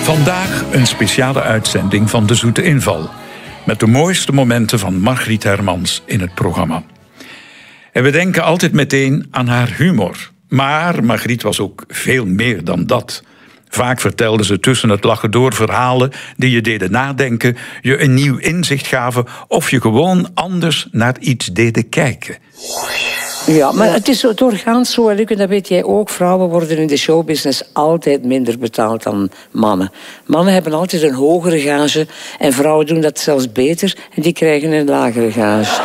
Vandaag een speciale uitzending van De Zoete Inval. Met de mooiste momenten van Margriet Hermans in het programma. En we denken altijd meteen aan haar humor. Maar Margriet was ook veel meer dan dat. Vaak vertelde ze tussen het lachen door verhalen die je deden nadenken, je een nieuw inzicht gaven of je gewoon anders naar iets deden kijken. Ja, maar het is doorgaans zo, Luc, en dat weet jij ook. Vrouwen worden in de showbusiness altijd minder betaald dan mannen. Mannen hebben altijd een hogere gage en vrouwen doen dat zelfs beter en die krijgen een lagere gage.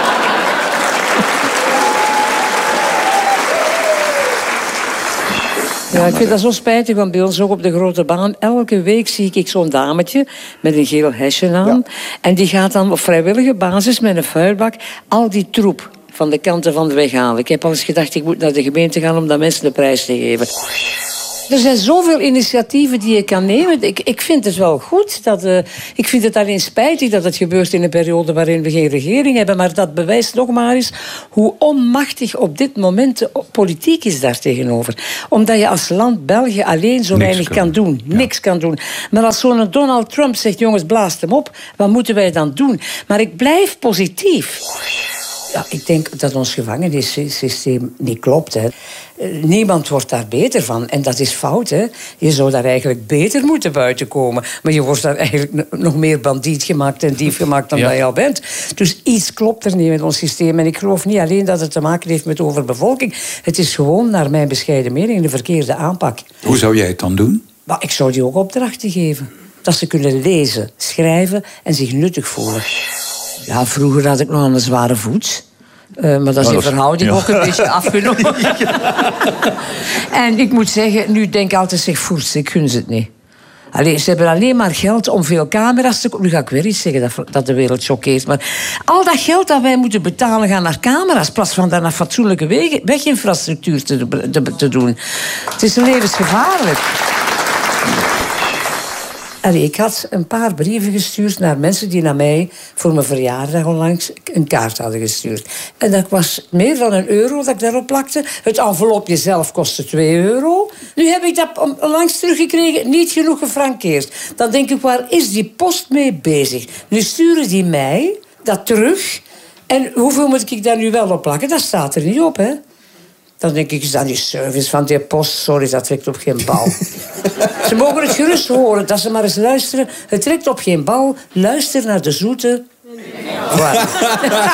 Ja, ik vind dat zo spijtig, want bij ons ook op de grote baan. Elke week zie ik zo'n dametje met een geel hesje aan. Ja. En die gaat dan op vrijwillige basis met een vuilbak al die troep van de kanten van de weg halen. Ik heb al eens gedacht, ik moet naar de gemeente gaan om dat mensen de prijs te geven. Er zijn zoveel initiatieven die je kan nemen. Ik vind het wel goed. Ik vind het alleen spijtig dat het gebeurt in een periode waarin we geen regering hebben. Maar dat bewijst nog maar eens hoe onmachtig op dit moment de politiek is daar tegenover. Omdat je als land België alleen zo weinig kan doen. Ja. Niks kan doen. Maar als zo'n Donald Trump zegt, jongens, blaast hem op. Wat moeten wij dan doen? Maar ik blijf positief. Ja, ik denk dat ons gevangenissysteem niet klopt. Hè. Niemand wordt daar beter van. En dat is fout. Hè. Je zou daar eigenlijk beter moeten buiten komen. Maar je wordt daar eigenlijk nog meer bandiet gemaakt en dief gemaakt dan dat je al bent. Dus iets klopt er niet met ons systeem. En ik geloof niet alleen dat het te maken heeft met overbevolking. Het is gewoon, naar mijn bescheiden mening, de verkeerde aanpak. Hoe zou jij het dan doen? Maar ik zou die ook opdrachten geven. Dat ze kunnen lezen, schrijven en zich nuttig voelen. Ja, vroeger had ik nog een zware voet. Maar dat is in verhouding ook een beetje afgenomen. En ik moet zeggen, nu denk ik altijd, zeg, voers, ik gun ze het niet. Allee, ze hebben alleen maar geld om veel camera's te kopen. Nu ga ik weer iets zeggen dat de wereld choqueert. Maar al dat geld dat wij moeten betalen gaan naar camera's, in plaats van daar naar fatsoenlijke weginfrastructuur te doen. Het is levensgevaarlijk. Allee, ik had een paar brieven gestuurd naar mensen die naar mij voor mijn verjaardag onlangs een kaart hadden gestuurd. En dat was meer dan €1 dat ik daarop plakte. Het envelopje zelf kostte €2. Nu heb ik dat onlangs teruggekregen, niet genoeg gefrankeerd. Dan denk ik, waar is die post mee bezig? Nu sturen die mij dat terug. En hoeveel moet ik daar nu wel op plakken? Dat staat er niet op, hè? Dan denk ik, is dat die service van die post? Sorry, dat trekt op geen bal. Ze mogen het gerust horen, dat ze maar eens luisteren. Het trekt op geen bal. Luister naar de zoete... Voilà.